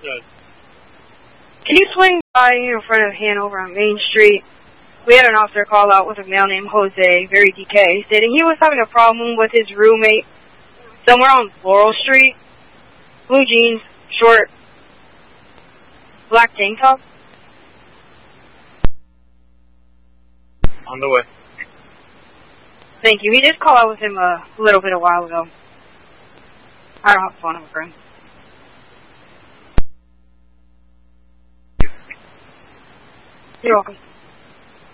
Good. Can you swing by in front of Hanover on Main Street? We had an officer call out with a male named Jose, very DK, stating he was having a problem with his roommate somewhere on Laurel Street. Blue jeans, short, black tank top. On the way. Thank you. He did call out with him a little bit a while ago. I don't have a phone number for him. You're welcome.